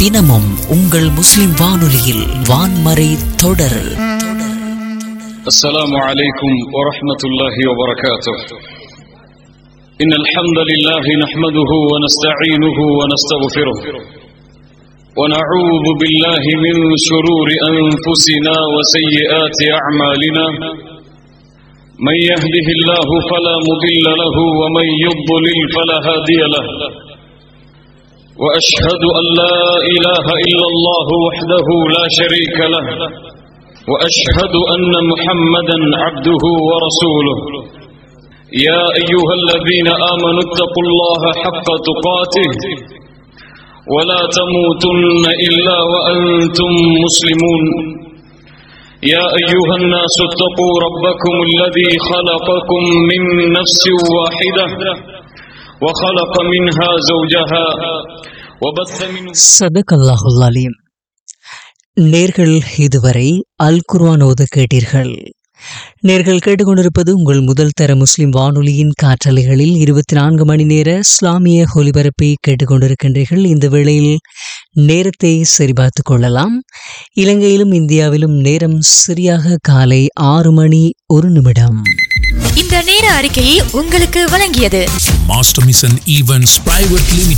தினமும் உங்கள் முஸ்லிம் வானொலியில் வான்மறை தொடர். السلام عليكم ورحمة الله وبركاته. إن الحمد لله نحمده ونستعينه ونستغفره ونعوذ بالله من شرور أنفسنا وسيئات أعمالنا. من يهده الله فلا مضل له ومن يضلل فلا هادي له. وأشهد أن لا إله إلا الله وحده لا شريك له. وأشهد أن محمدا عبده ورسوله. يا أيها الذين آمنوا اتقوا الله حق تقاته ولا تموتن إلا وأنتم مسلمون. يا أيها الناس اتقوا ربكم الذي خلقكم من نفس واحدة وخلق منها زوجها وبث منها. சதகல்லாஹுல் அலீம். நேர்கள் இதுவரை அல் குர்ஆன் ஓத கேட்டீர்கள். நேர்கள் கேட்டுக்கொண்டிருப்பது உங்கள் முதல் தர முஸ்லிம் வானொலியின் காற்றலைகளில் 24 மணி நேர இஸ்லாமிய ஒலிபரப்பை கேட்டுக்கொண்டிருக்கின்றீர்கள். இந்த வேளையில் நேரத்தை சரிபார்த்துக் கொள்ளலாம். இலங்கையிலும் இந்தியாவிலும் நேரம் சரியாக காலை 6 மணி 1 நிமிடம். இந்த நேர அறிக்கையை உங்களுக்கு வழங்கியது master mission events private limited.